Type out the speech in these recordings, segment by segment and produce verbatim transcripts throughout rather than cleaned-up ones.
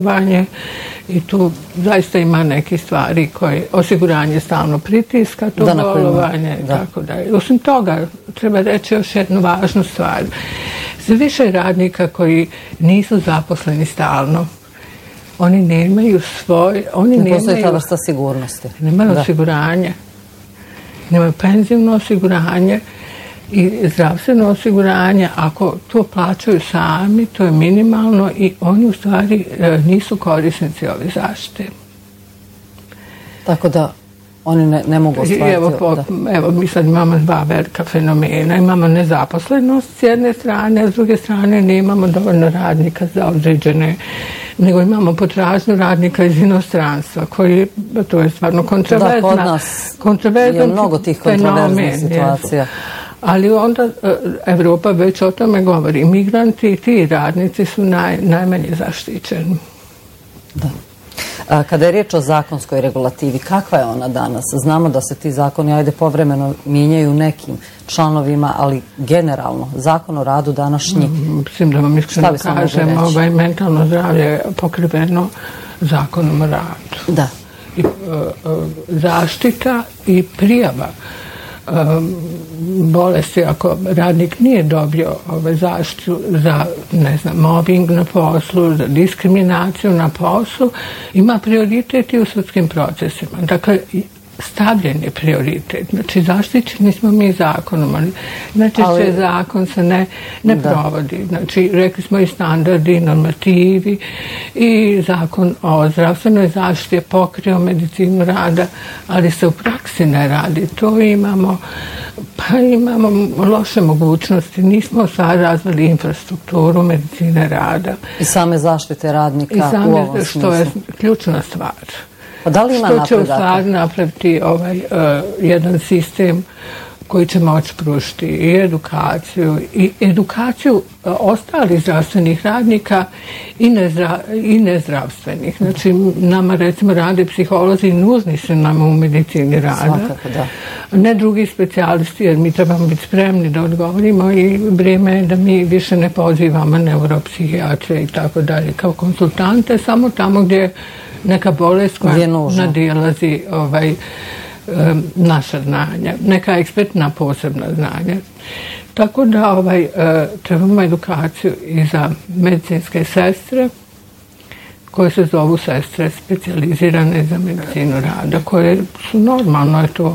Vanje i tu zaista ima neke stvari koje osiguranje stalno pritiska, to bolovanje i tako dalje. Osim toga, treba reći još jednu važnu stvar. Sve više radnika koji nisu zaposleni stalno, oni nemaju svoj... Oni ne postoji ta vrsta sigurnosti. Nemaju osiguranje. Nemaju penzijno osiguranje i zdravstveno osiguranje. Ako to plaćaju sami, to je minimalno i oni u stvari nisu korisnici ove zaštite. Tako da oni ne, ne mogu ostvariti... Evo, po, evo, mi sad imamo dva velika fenomena. Imamo nezaposlenost s jedne strane, a s druge strane nemamo dovoljno radnika za određene, nego imamo potražnju radnika iz inostranstva, koji, to je stvarno kontroverzna... Da, kod nas je mnogo tih kontroverznih situacija. Ali onda Evropa već o tome govori. Migranti i ti radnici su naj, najmanje zaštićeni. Da. A, kada je riječ o zakonskoj regulativi, kakva je ona danas? Znamo da se ti zakoni, ajde, povremeno mijenjaju nekim članovima, ali generalno, zakon o radu današnji... Mislim da vam iskreno kažem, ovaj, mentalno zdravlje je pokriveno zakonom o radu. Da. I, uh, uh, zaštita i prijava bolesti, ako radnik nije dobio ove zaštitu za, ne znam, mobbing na poslu, za diskriminaciju na poslu, ima prioritet i u sudskim procesima. Dakle, stavljen je prioritet. Znači, zaštićeni smo mi zakonom, ali znači ali, sve zakon se ne, ne provodi. Znači, rekli smo i standardi, normativi i zakon o zdravstvenoj zaštiti je pokrio medicinu rada, ali se u praksi ne radi. To imamo, pa imamo loše mogućnosti. Nismo sad razvili infrastrukturu medicine rada. I same zaštite radnika I same, u ovom smislu. Što je ključna stvar. Pa da li ima što će u napredak? stvari napraviti ovaj, uh, jedan sistem koji će moći pružiti i edukaciju, i edukaciju uh, ostalih zdravstvenih radnika i, nezdra, i nezdravstvenih. Znači, nama recimo rade psiholozi i nužni su nam u medicini rada. Svakako, da. Ne drugi specijalisti, jer mi trebamo biti spremni da odgovorimo i vrijeme je da mi više ne pozivamo neuropsihijatre i tako dalje kao konsultante, samo tamo gdje neka bolest koja nadilazi ovaj, um, naša znanja, neka ekspertna posebna znanja. Tako da ovaj, uh, trebamo edukaciju i za medicinske sestre, koje se zovu sestre specijalizirane za medicinu rada, koje su normalno je to.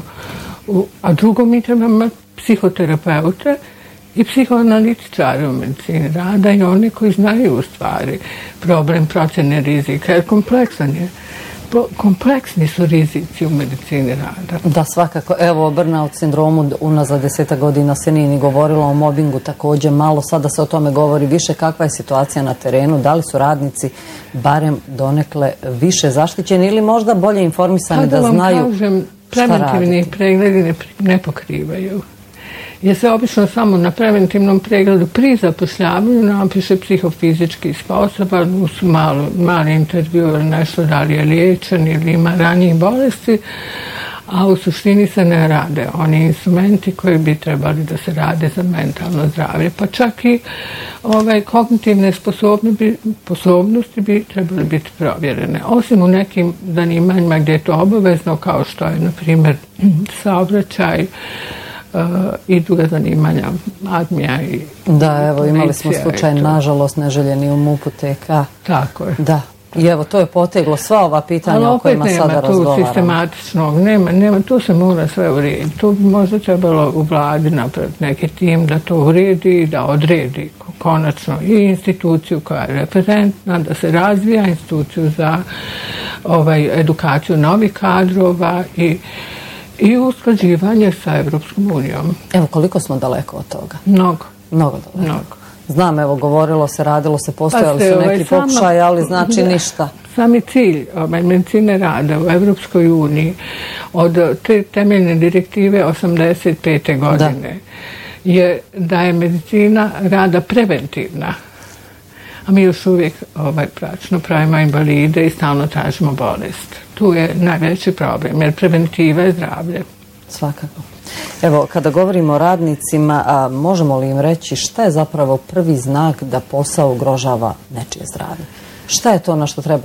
A drugo, mi trebamo psihoterapeute i psihoanalitičari u medicini rada i oni koji znaju u stvari problem procjene rizika, jer kompleksan je. Kompleksni su rizici u medicini rada. Da, svakako. Evo, o burnout sindromu unazad deseta godina se nije ni govorilo, o mobingu također malo. Sada se o tome govori više. Kakva je situacija na terenu? Da li su radnici barem donekle više zaštićeni ili možda bolje informisani da, da znaju kažem, šta raditi? Preventivni pregledi ne, ne pokrivaju. Jer se obično samo na preventivnom pregledu pri zapošljavanju napiše psihofizički sposoban, uz malo, mali intervju ili nešto da li je liječen ili ima ranijih bolesti, a u suštini se ne rade oni instrumenti koji bi trebali da se rade za mentalno zdravlje. Pa čak i ovaj, kognitivne sposobnosti, sposobnosti bi trebali biti provjerene. Osim u nekim zanimanjima gdje je to obavezno, kao što je, na primjer, saobraćaj, Uh, i druga zanimanja, admija i... Da, evo, imali smo slučaj, nažalost, neželjeni u MUP-u T K. Tako je. Da. I evo, to je poteglo sva ova pitanja o kojima sada razgovaramo. Ali opet nema tu sistematičnog, nema, nema, tu se mora sve urediti. Tu bi možda trebalo u vladi napraviti neki tim da to uredi i da odredi konačno i instituciju koja je referentna, da se razvija instituciju za ovaj, edukaciju novih kadrova i i usklađivanje sa Evropskom unijom. Evo, koliko smo daleko od toga? Mnogo. Mnogo daleko. Mnogo. Znam, evo, govorilo se, radilo se, postojali su neki ovaj, pokušaj, ali znači da, ništa. Sami cilj ovaj, medicine rada u Evropskoj uniji od te temeljne direktive osamdeset pete godine da. je da je medicina rada preventivna. A mi još uvijek ovaj, pračno pravimo invalide i stalno tražimo bolest. Tu je najveći problem, jer preventiva je zdravlje. Svakako. Evo, kada govorimo o radnicima, a možemo li im reći šta je zapravo prvi znak da posao ugrožava nečije zdravlje? Šta je to na što treba